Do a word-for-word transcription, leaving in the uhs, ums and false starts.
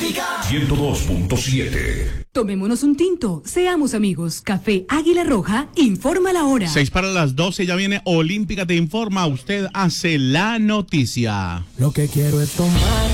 ciento dos punto siete. Tomémonos un tinto, seamos amigos. Café Águila Roja, informa la hora. Seis para las doce, ya viene Olímpica Te Informa. Usted hace la noticia. Lo que quiero es tomar